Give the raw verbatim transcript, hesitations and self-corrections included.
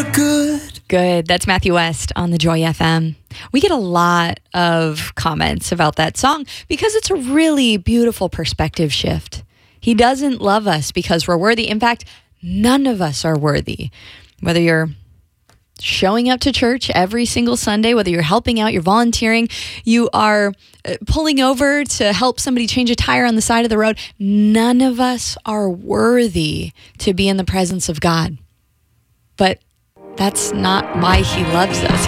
you're good. Good. That's Matthew West on the Joy F M. We get a lot of comments about that song because it's a really beautiful perspective shift. He doesn't love us because we're worthy. In fact, none of us are worthy. Whether you're showing up to church every single Sunday, whether you're helping out, you're volunteering, you are pulling over to help somebody change a tire on the side of the road, none of us are worthy to be in the presence of God. But that's not why he loves us.